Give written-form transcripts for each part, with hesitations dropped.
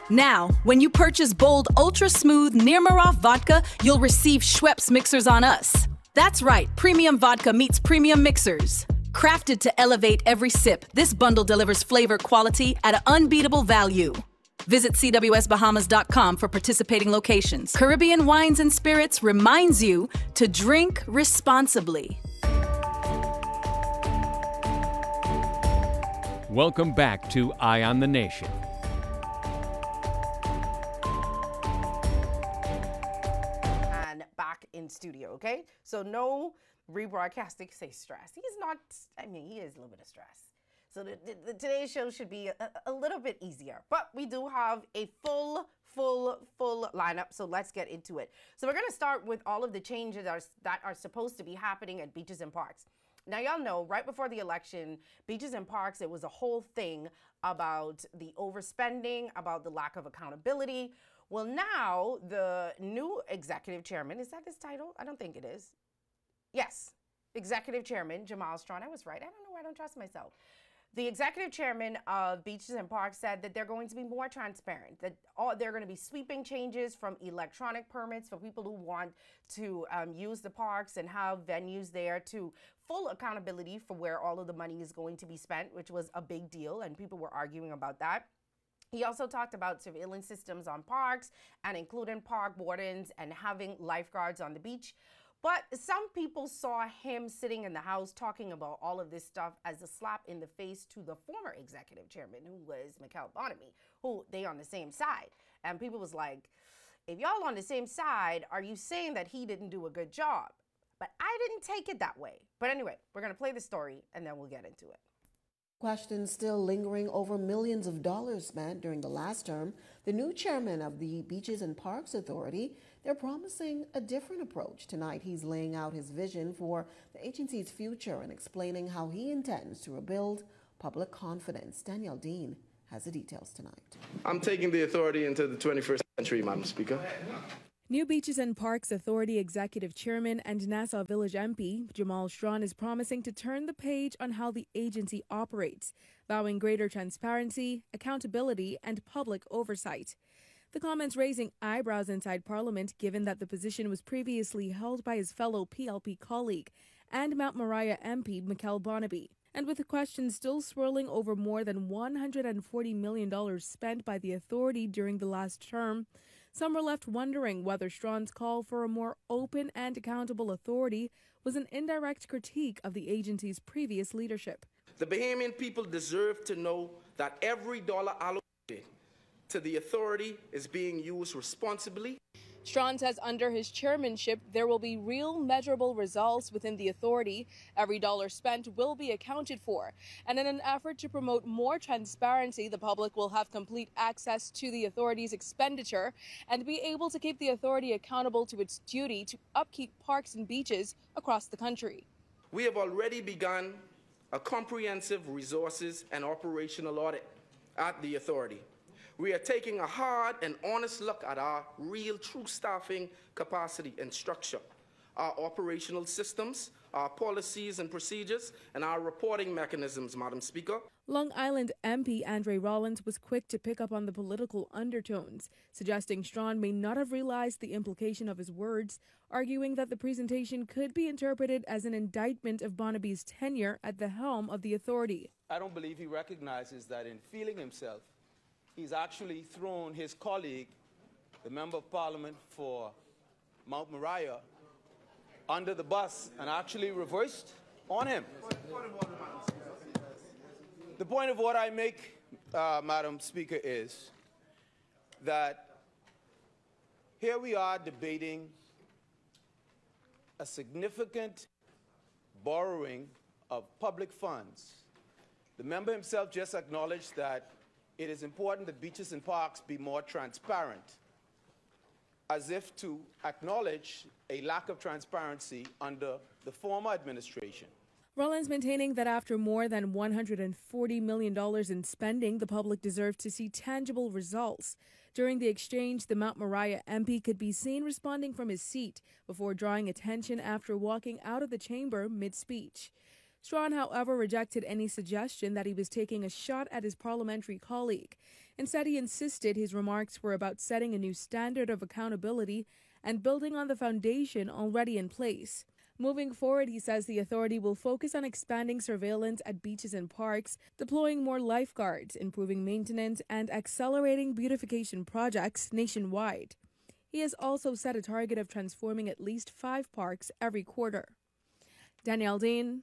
Now, when you purchase Bold Ultra Smooth Nirmaroff Vodka, you'll receive Schweppes Mixers on Us. That's right, premium vodka meets premium mixers. Crafted to elevate every sip, this bundle delivers flavor quality at an unbeatable value. Visit CWSBahamas.com for participating locations. Caribbean Wines and Spirits reminds you to drink responsibly. Welcome back to Eye on the Nation. And back in studio, okay? So no rebroadcasting, say stress. He's not, he is a little bit of stress. So the today's show should be a little bit easier. But we do have a full lineup, so let's get into it. So we're going to start with all of the changes that are supposed to be happening at beaches and parks. Now, y'all know, right before the election, beaches and parks, it was a whole thing about the overspending, about the lack of accountability. Well, now the new executive chairman, is that his title? I don't think it is. Yes, executive chairman, Jamal Strawn. I was right. I don't know why I don't trust myself. The executive chairman of Beaches and Parks said that they're going to be more transparent, that they're going to be sweeping changes from electronic permits for people who want to use the parks and have venues there, to full accountability for where all of the money is going to be spent, which was a big deal, and people were arguing about that. He also talked about surveillance systems on parks and including park wardens and having lifeguards on the beach. But some people saw him sitting in the House talking about all of this stuff as a slap in the face to the former executive chairman, who was Mikkel Bonnevie, who they on the same side. And people was like, if y'all on the same side, are you saying that he didn't do a good job? But I didn't take it that way. But anyway, we're going to play the story and then we'll get into it. Questions still lingering over millions of dollars spent during the last term. The new chairman of the Beaches and Parks Authority, they're promising a different approach. Tonight, he's laying out his vision for the agency's future and explaining how he intends to rebuild public confidence. Danielle Dean has the details tonight. I'm taking the authority into the 21st century, Madam Speaker. New Beaches and Parks Authority Executive Chairman and Nassau Village MP Jamal Strawn is promising to turn the page on how the agency operates, vowing greater transparency, accountability, and public oversight. The comments raising eyebrows inside Parliament, given that the position was previously held by his fellow PLP colleague and Mount Moriah MP Mikkel Bonnevie. And with the questions still swirling over more than $140 million spent by the authority during the last term, some were left wondering whether Strawn's call for a more open and accountable authority was an indirect critique of the agency's previous leadership. The Bahamian people deserve to know that every dollar allocated to the authority is being used responsibly. Strawn says under his chairmanship, there will be real measurable results within the authority. Every dollar spent will be accounted for. And in an effort to promote more transparency, the public will have complete access to the authority's expenditure and be able to keep the authority accountable to its duty to upkeep parks and beaches across the country. We have already begun a comprehensive resources and operational audit at the authority. We are taking a hard and honest look at our real, true staffing capacity and structure, our operational systems, our policies and procedures, and our reporting mechanisms, Madam Speaker. Long Island MP Andre Rollins was quick to pick up on the political undertones, suggesting Strawn may not have realized the implication of his words, arguing that the presentation could be interpreted as an indictment of Bonnevie's tenure at the helm of the authority. I don't believe he recognizes that in feeling himself, he's actually thrown his colleague, the Member of Parliament for Mount Moriah, under the bus and actually reversed on him. The point of what I make, Madam Speaker, is that here we are debating a significant borrowing of public funds. The member himself just acknowledged that it is important that beaches and parks be more transparent, as if to acknowledge a lack of transparency under the former administration. Rollins maintaining that after more than $140 million in spending, the public deserved to see tangible results. During the exchange, the Mount Moriah MP could be seen responding from his seat before drawing attention after walking out of the chamber mid-speech. Strawn, however, rejected any suggestion that he was taking a shot at his parliamentary colleague. Instead, he insisted his remarks were about setting a new standard of accountability and building on the foundation already in place. Moving forward, he says the authority will focus on expanding surveillance at beaches and parks, deploying more lifeguards, improving maintenance, and accelerating beautification projects nationwide. He has also set a target of transforming at least 5 parks every quarter. Danielle Dean.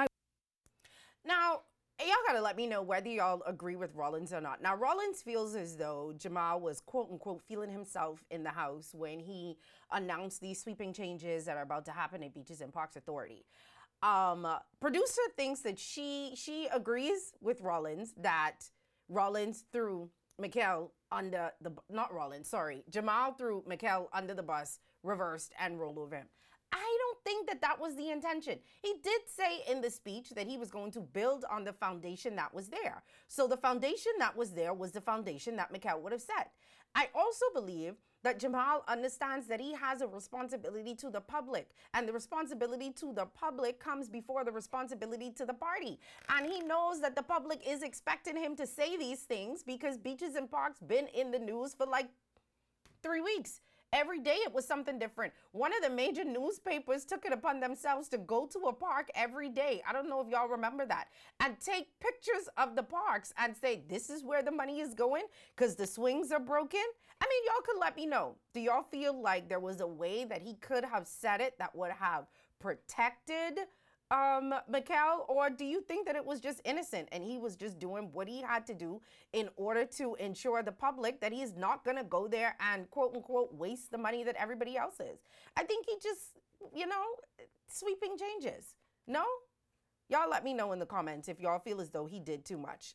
Now, y'all gotta let me know whether y'all agree with Rollins or not. Now, Rollins feels as though Jamal was quote unquote feeling himself in the House when he announced these sweeping changes that are about to happen at Beaches and Parks Authority. Producer thinks that she agrees with Rollins that Rollins threw Mikkel under the, not Rollins, sorry, Jamal threw Mikkel under the bus, reversed, and rolled over him. I don't think that that was the intention. He did say in the speech that he was going to build on the foundation that was there. So the foundation that was there was the foundation that Mikkel would have set. I also believe that Jamal understands that he has a responsibility to the public, and the responsibility to the public comes before the responsibility to the party. And he knows that the public is expecting him to say these things because Beaches and Parks been in the news for like 3 weeks. Every day it was something different. One of the major newspapers took it upon themselves to go to a park every day. I don't know if y'all remember that. And take pictures of the parks and say, this is where the money is going because the swings are broken. I mean, y'all could let me know. Do y'all feel like there was a way that he could have said it that would have protected Mikkel, or do you think that it was just innocent and he was just doing what he had to do in order to ensure the public that he's not going to go there and quote unquote waste the money that everybody else is? I think he just, sweeping changes. No? Y'all let me know in the comments if y'all feel as though he did too much.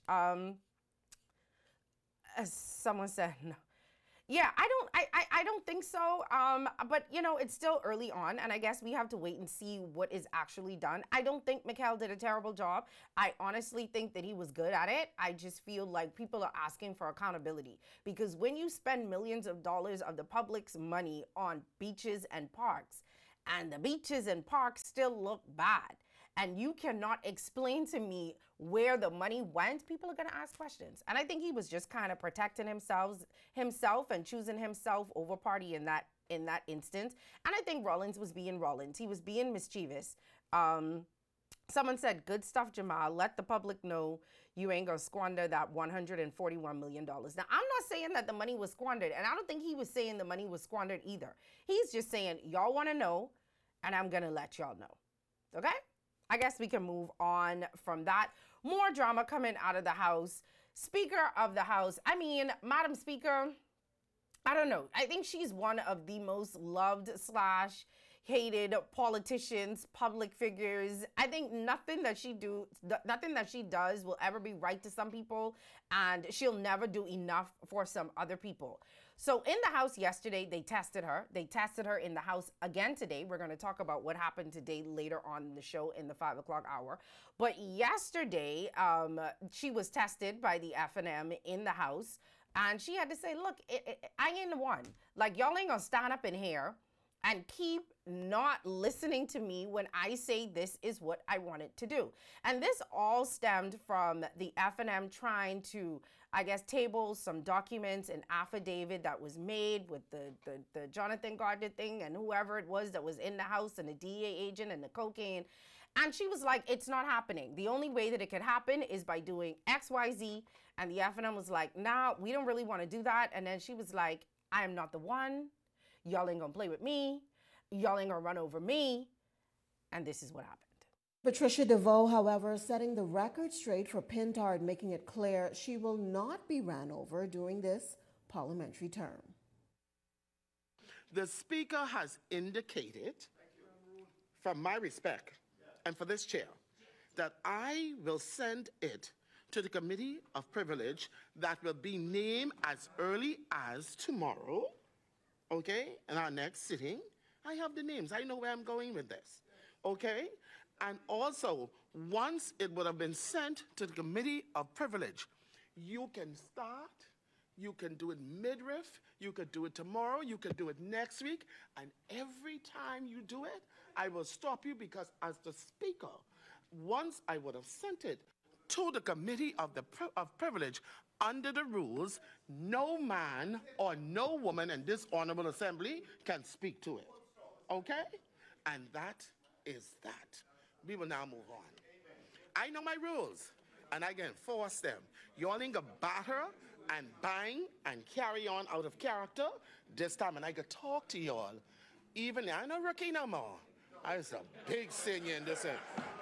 As someone said, no. Yeah, I don't think so. But it's still early on, and I guess we have to wait and see what is actually done. I don't think Mikkel did a terrible job. I honestly think that he was good at it. I just feel like people are asking for accountability, because when you spend millions of dollars of the public's money on beaches and parks, and the beaches and parks still look bad, and you cannot explain to me where the money went, people are going to ask questions. And I think he was just kind of protecting himself and choosing himself over party in that instance. And I think Rollins was being Rollins. He was being mischievous. Someone said, good stuff, Jamal. Let the public know you ain't going to squander that $141 million. Now, I'm not saying that the money was squandered, and I don't think he was saying the money was squandered either. He's just saying, y'all want to know, and I'm going to let y'all know. Okay? I guess we can move on from that. More drama coming out of the House. Speaker of the House. I mean, Madam Speaker, I don't know. I think she's one of the most loved / hated politicians, public figures. I think nothing that she does will ever be right to some people, and she'll never do enough for some other people. So in the House yesterday, they tested her. They tested her in the House again today. We're going to talk about what happened today later on in the show in the 5 o'clock hour. But yesterday, she was tested by the FNM in the House, and she had to say, look, I ain't the one. Like, y'all ain't going to stand up in here and keep not listening to me when I say this is what I wanted to do. And this all stemmed from the FNM trying to, I guess, table some documents, an affidavit that was made with the Jonathan Gardner thing and whoever it was that was in the House and the DEA agent and the cocaine. And she was like, it's not happening. The only way that it could happen is by doing X, Y, Z. And the FNM was like, nah, we don't really want to do that. And then she was like, I am not the one. Y'all ain't gonna play with me. Y'all ain't gonna run over me. And this is what happened. Patricia DeVoe, however, setting the record straight for Pintard, making it clear she will not be ran over during this parliamentary term. The Speaker has indicated, from my respect and for this chair, that I will send it to the Committee of Privilege that will be named as early as tomorrow, okay, in our next sitting. I have the names. I know where I'm going with this, okay? And also, once it would have been sent to the Committee of Privilege, you can start, you can do it midriff, you could do it tomorrow, you could do it next week, and every time you do it, I will stop you because as the Speaker, once I would have sent it to the committee of privilege under the rules, no man or no woman in this honorable assembly can speak to it. Okay? And that is that. We will now move on. I know my rules, and I can enforce them. Y'all ain't gonna batter and bang and carry on out of character this time, and I could talk to y'all. Even I know rookie no more. I was a big senior in this.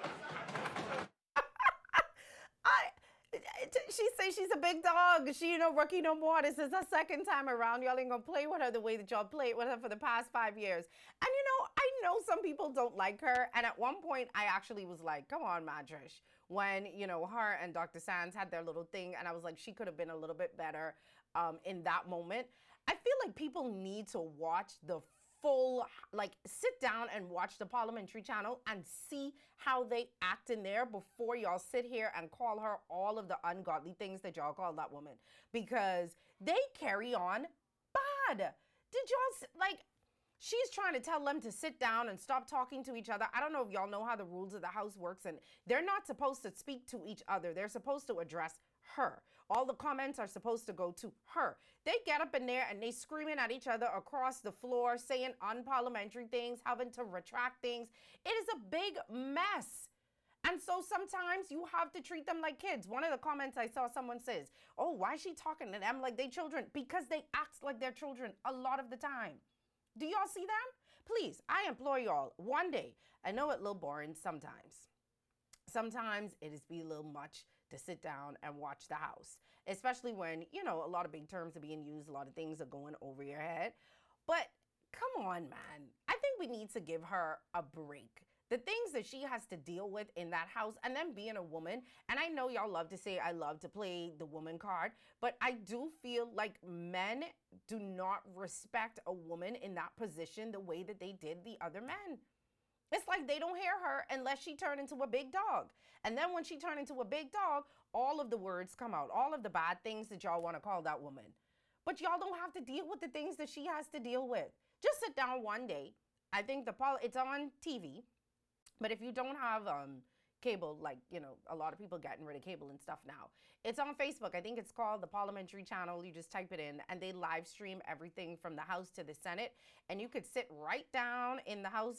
She says she's a big dog. She rookie no more. This is the second time around. Y'all ain't gonna play with her the way that y'all played with her for the past 5 years. And I know some people don't like her. And at one point, I actually was like, come on, Madrish. When, her and Dr. Sands had their little thing. And I was like, she could have been a little bit better in that moment. I feel like people need to watch the full, sit down and watch the parliamentary channel and see how they act in there before y'all sit here and call her all of the ungodly things that y'all call that woman, because they carry on bad. Did y'all, she's trying to tell them to sit down and stop talking to each other. I don't know if y'all know how the rules of the House works, and they're not supposed to speak to each other. They're supposed to address her. All the comments are supposed to go to her. They get up in there and they screaming at each other across the floor, saying unparliamentary things, having to retract things. It is a big mess. And so sometimes you have to treat them like kids. One of the comments I saw, someone says, oh, why is she talking to them like they children? Because they act like they're children a lot of the time. Do y'all see them? Please, I implore y'all, one day, I know it's a little boring sometimes. Sometimes it is be a little much to sit down and watch the House, especially when, a lot of big terms are being used, a lot of things are going over your head. But come on, man. I think we need to give her a break. The things that she has to deal with in that house, and then being a woman, and I know y'all love to say I love to play the woman card, but I do feel like men do not respect a woman in that position the way that they did the other men. It's like they don't hear her unless she turned into a big dog. And then when she turned into a big dog, all of the words come out, all of the bad things that y'all want to call that woman. But y'all don't have to deal with the things that she has to deal with. Just sit down one day. I think it's on TV. But if you don't have cable, a lot of people getting rid of cable and stuff now. It's on Facebook. I think it's called the Parliamentary Channel. You just type it in, and they live stream everything from the House to the Senate. And you could sit right down in the House,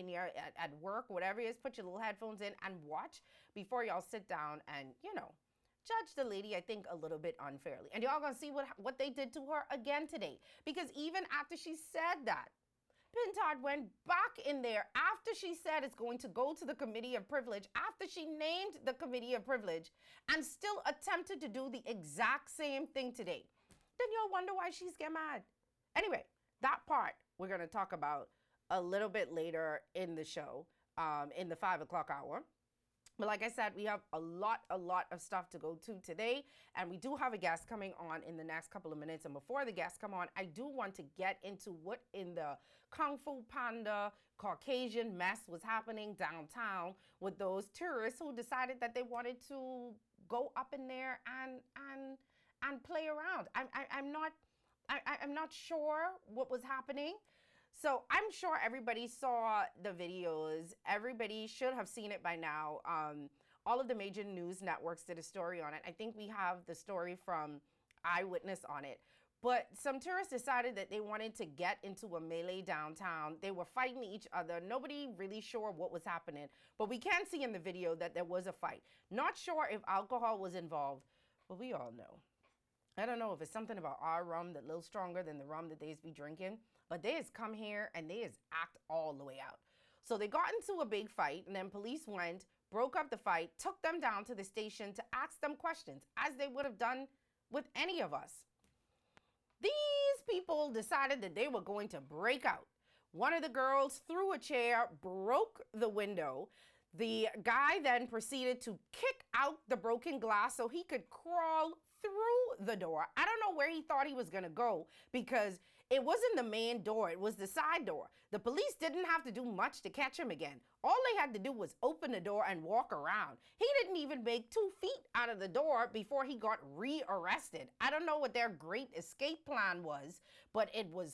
at work, whatever it is, put your little headphones in and watch before y'all sit down and, judge the lady, I think, a little bit unfairly. And y'all gonna see what they did to her again today. Because even after she said that, Pintard went back in there after she said it's going to go to the Committee of Privilege, after she named the Committee of Privilege, and still attempted to do the exact same thing today. Then you'll wonder why she's getting mad. Anyway, that part we're going to talk about a little bit later in the show, in the 5 o'clock hour. But like I said, we have a lot of stuff to go to today. And we do have a guest coming on in the next couple of minutes. And before the guests come on, I do want to get into what in the Kung Fu Panda Caucasian mess was happening downtown with those tourists who decided that they wanted to go up in there and play around. I'm not sure what was happening. So I'm sure everybody saw the videos. Everybody should have seen it by now. All of the major news networks did a story on it. I think we have the story from Eyewitness on it. But some tourists decided that they wanted to get into a melee downtown. They were fighting each other. Nobody really sure what was happening. But we can see in the video that there was a fight. Not sure if alcohol was involved, but we all know. I don't know if it's something about our rum that's a little stronger than the rum that they be drinking. But they has come here and they has act all the way out. So they got into a big fight, and then police went, broke up the fight, took them down to the station to ask them questions, as they would have done with any of us. These people decided that they were going to break out. One of the girls threw a chair, broke the window. The guy then proceeded to kick out the broken glass so he could crawl through the door. I don't know where he thought he was going to go, because it wasn't the main door, it was the side door. The police didn't have to do much to catch him again. All they had to do was open the door and walk around. He didn't even make 2 feet out of the door before he got rearrested. I don't know what their great escape plan was, but it was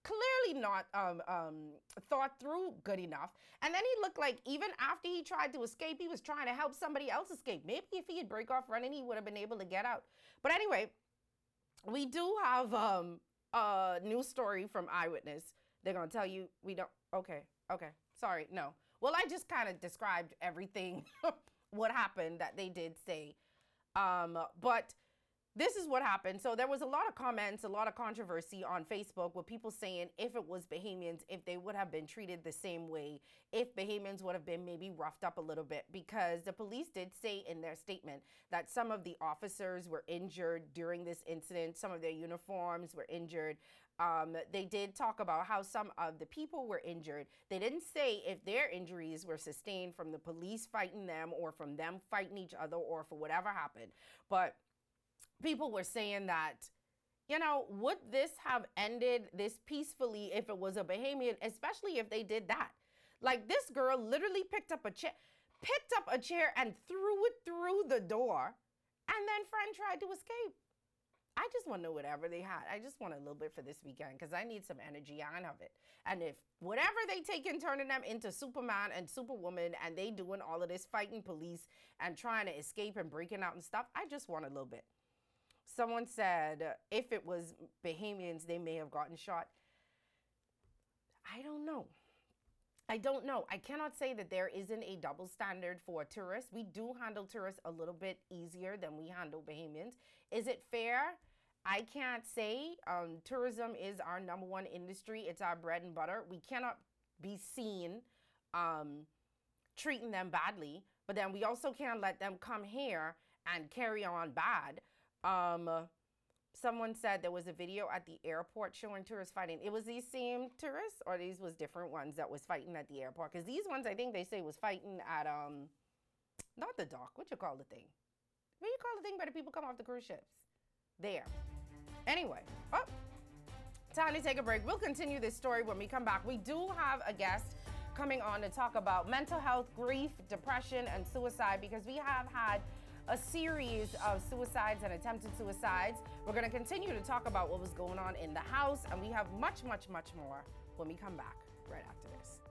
clearly not thought through good enough. And then he looked like even after he tried to escape, he was trying to help somebody else escape. Maybe if he had break off running, he would have been able to get out. But anyway, we do have a news story from Eyewitness. They're going to tell you we don't. Okay. Sorry. No. Well, I just kind of described everything, what happened that they did say. But this is what happened. So there was a lot of comments, a lot of controversy on Facebook with people saying if it was Bahamians, if they would have been treated the same way, if Bahamians would have been maybe roughed up a little bit, because the police did say in their statement that some of the officers were injured during this incident. Some of their uniforms were injured. They did talk about how some of the people were injured. They didn't say if their injuries were sustained from the police fighting them or from them fighting each other or for whatever happened. But people were saying that, you know, would this have ended this peacefully if it was a Bahamian, especially if they did that? Like, this girl literally picked up a chair and threw it through the door, and then friend tried to escape. I just want to know whatever they had. I just want a little bit for this weekend because I need some energy on of it. And if whatever they take in turning them into Superman and Superwoman and they doing all of this fighting police and trying to escape and breaking out and stuff, I just want a little bit. Someone said if it was Bahamians, they may have gotten shot. I don't know. I cannot say that there isn't a double standard for tourists. We do handle tourists a little bit easier than we handle Bahamians. Is it fair? I can't say. Tourism is our number one industry. It's our bread and butter. We cannot be seen treating them badly, but then we also can't let them come here and carry on bad. Someone said there was a video at the airport showing tourists fighting. It was these same tourists, or these was different ones that was fighting at the airport? Because these ones, I think they say was fighting at, not the dock. What you call the thing? What do you call the thing where the people come off the cruise ships? There. Anyway, time to take a break. We'll continue this story when we come back. We do have a guest coming on to talk about mental health, grief, depression, and suicide, because we have had a series of suicides and attempted suicides. We're going to continue to talk about what was going on in the house, and we have much, much, much more when we come back right after this.